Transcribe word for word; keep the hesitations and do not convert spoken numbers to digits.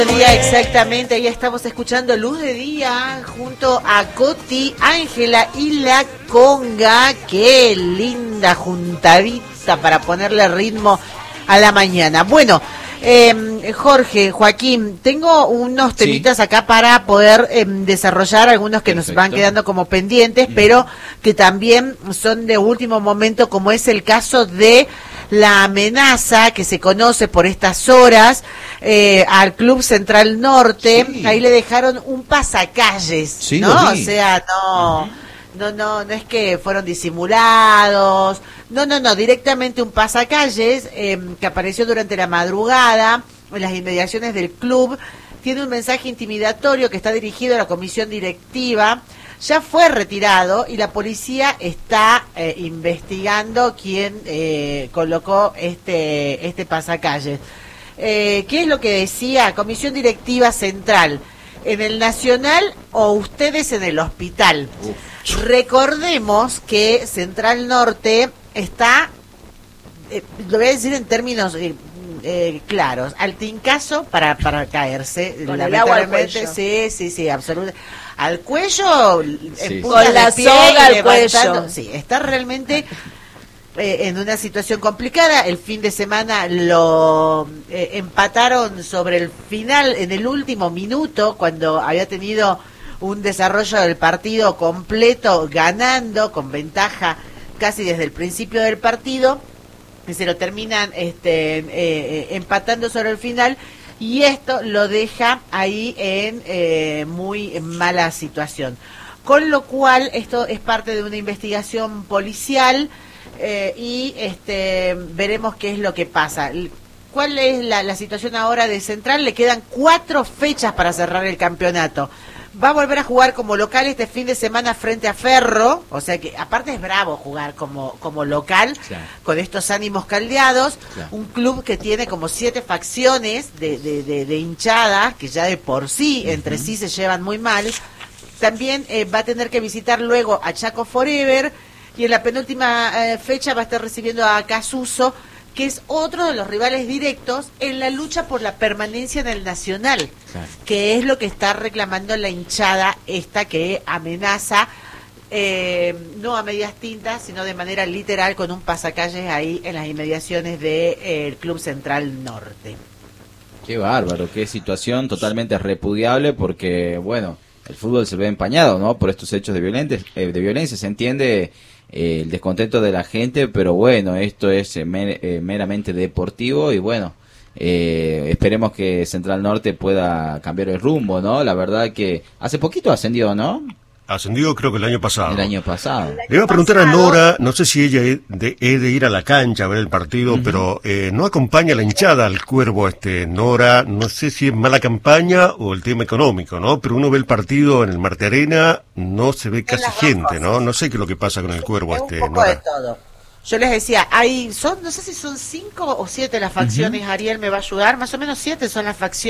Día, exactamente, ahí estamos escuchando Luz de Día junto a Coti, Ángela y La Conga. Qué linda juntadita para ponerle ritmo a la mañana. Bueno, eh, Jorge, Joaquín, tengo unos temitas sí. acá para poder eh, desarrollar algunos que Perfecto. Nos van quedando como pendientes, mm. pero que también son de último momento, como es el caso de la amenaza que se conoce por estas horas eh, al Club Central Norte. Sí. Ahí le dejaron un pasacalles, sí, ¿no? O sea, no, uh-huh. no, no, no es que fueron disimulados, no, no, no, directamente un pasacalles eh, que apareció durante la madrugada en las inmediaciones del club. Tiene un mensaje intimidatorio que está dirigido a la comisión directiva. Ya fue retirado y la policía está eh, investigando quién eh, colocó este este pasacalles. Eh, ¿Qué es lo que decía? Comisión Directiva Central, ¿en el Nacional o ustedes en el hospital? Uf. Recordemos que Central Norte está, eh, lo voy a decir en términos eh, eh, claros, al tincazo para, para caerse. Con el agua al cuello. Sí, sí, sí, absolutamente. Al cuello, sí. Con la soga al cuello. Sí, está realmente eh, en una situación complicada. El fin de semana lo eh, empataron sobre el final, en el último minuto, cuando había tenido un desarrollo del partido completo, ganando con ventaja casi desde el principio del partido, y se lo terminan este, eh, eh, empatando sobre el final. Y esto lo deja ahí en eh, muy mala situación. Con lo cual, esto es parte de una investigación policial eh, y este, veremos qué es lo que pasa. ¿Cuál es la, la situación ahora de Central? Le quedan cuatro fechas para cerrar el campeonato. Va a volver a jugar como local este fin de semana frente a Ferro, o sea que aparte es bravo jugar como, como local, claro. con estos ánimos caldeados, claro. un club que tiene como siete facciones de, de, de, de hinchadas, que ya de por sí, uh-huh. entre sí se llevan muy mal. También eh, va a tener que visitar luego a Chaco Forever, y en la penúltima eh, fecha va a estar recibiendo a Casuso, que es otro de los rivales directos en la lucha por la permanencia en el Nacional, claro. que es lo que está reclamando la hinchada esta que amenaza, eh, no a medias tintas, sino de manera literal, con un pasacalles ahí en las inmediaciones del eh, Club Central Norte. Qué bárbaro, qué situación totalmente repudiable, porque, bueno, el fútbol se ve empañado, ¿no?, por estos hechos de, violentes, eh, de violencia, se entiende Eh, el descontento de la gente, pero bueno, esto es eh, mer eh, meramente deportivo y bueno, eh, esperemos que Central Norte pueda cambiar el rumbo, ¿no? La verdad que hace poquito ascendió, ¿no? Ascendió creo que el año pasado. El año pasado. Le iba a preguntar a Nora, no sé si ella es de, es de ir a la cancha a ver el partido, uh-huh. pero eh, no acompaña a la hinchada al Cuervo, este Nora, no sé si es mala campaña o el tema económico, ¿no? Pero uno ve el partido en el Marte Arena, no se ve casi gente, ¿no? No sé qué es lo que pasa con el Cuervo, es este un poco Nora. de todo. Yo les decía, hay, son, no sé si son cinco o siete las facciones, uh-huh. Ariel me va a ayudar, más o menos siete son las facciones.